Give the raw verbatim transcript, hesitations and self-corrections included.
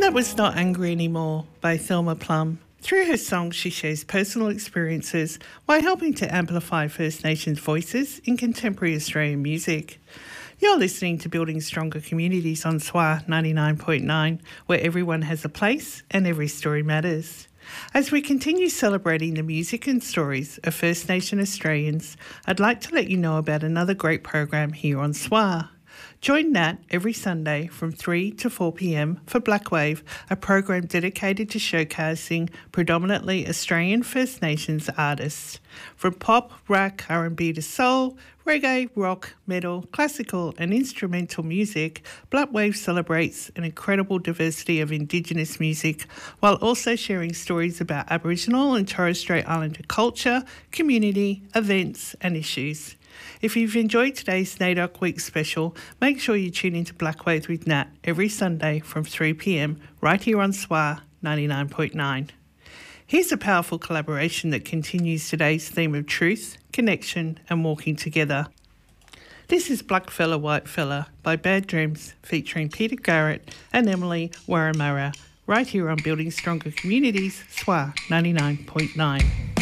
That was Not Angry Anymore by Thelma Plum. Through her songs, she shares personal experiences while helping to amplify First Nations voices in contemporary Australian music. You're listening to Building Stronger Communities on S W A ninety-nine point nine, where everyone has a place and every story matters. As we continue celebrating the music and stories of First Nation Australians, I'd like to let you know about another great program here on S W A. Join Nat every Sunday from three to four p.m. for Black Wave, a program dedicated to showcasing predominantly Australian First Nations artists. From pop, rock, R and B to soul, reggae, rock, metal, classical and instrumental music, Black Wave celebrates an incredible diversity of Indigenous music while also sharing stories about Aboriginal and Torres Strait Islander culture, community, events and issues. If you've enjoyed today's NAIDOC Week special, make sure you tune into Black Wave with Nat every Sunday from three p.m. right here on S W A ninety-nine point nine. Here's a powerful collaboration that continues today's theme of truth, connection and walking together. This is Black Fella White Fella by Bad Dreams featuring Peter Garrett and Emily Warramurra right here on Building Stronger Communities, S W A ninety-nine point nine.